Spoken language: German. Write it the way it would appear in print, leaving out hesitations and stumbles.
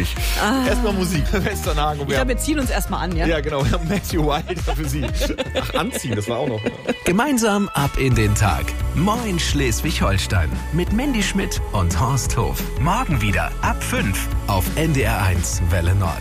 nicht. Erstmal Musik. Westernhagen. Ich glaube, wir ziehen uns erstmal an, ja? Ja, genau. Wir haben Matthew Wilder für Sie. Ach, anziehen, das war auch noch. Gemeinsam ab in den Tag. Moin Schleswig-Holstein. Mit Mandy Schmidt und Horst Hof. Morgen wieder ab 5 auf NDR1 Welle Nord.